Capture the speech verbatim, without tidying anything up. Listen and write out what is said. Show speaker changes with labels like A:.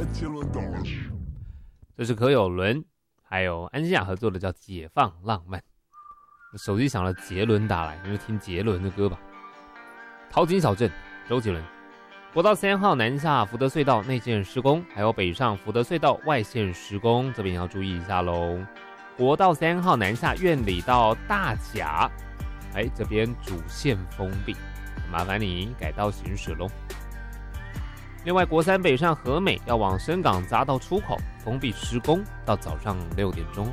A: 杰伦岛了。
B: 这是柯有伦还有安心亚合作的，叫《解放浪漫》。手机响了，杰伦打来，你就听杰伦的歌吧。淘金小镇，周杰伦。国道三号南下福德隧道内线施工，还有北上福德隧道外线施工，这边要注意一下喽。国道三号南下苑里到大甲，哎，这边主线封闭，麻烦你改道行驶喽。另外，国三北上和美要往深港匝道出口封闭施工，到早上六点钟。